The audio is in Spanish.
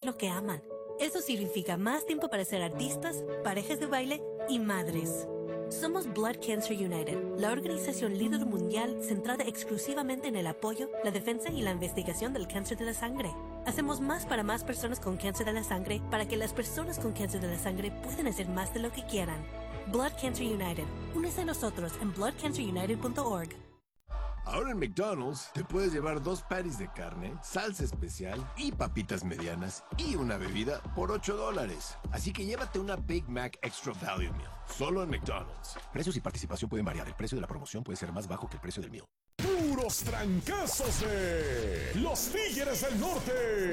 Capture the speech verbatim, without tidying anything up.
lo que aman. Eso significa más tiempo para ser artistas, parejas de baile y madres. Somos Blood Cancer United, la organización líder mundial centrada exclusivamente en el apoyo, la defensa y la investigación del cáncer de la sangre. Hacemos más para más personas con cáncer de la sangre para que las personas con cáncer de la sangre puedan hacer más de lo que quieran. Blood Cancer United. Únese a nosotros en blood cancer united punto org. Ahora en McDonald's te puedes llevar dos patties de carne, salsa especial y papitas medianas y una bebida por ocho dólares. Así que llévate una Big Mac Extra Value Meal, solo en McDonald's. Precios y participación pueden variar. El precio de la promoción puede ser más bajo que el precio del meal. Puros trancazos de los Tigres del Norte.